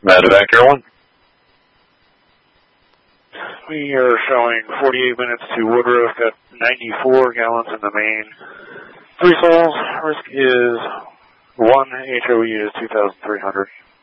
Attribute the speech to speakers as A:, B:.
A: Medevac Airline.
B: We are showing 48 minutes to Woodruff at 94 gallons in the main. 3 souls. Risk is 1. HOE is 2,300.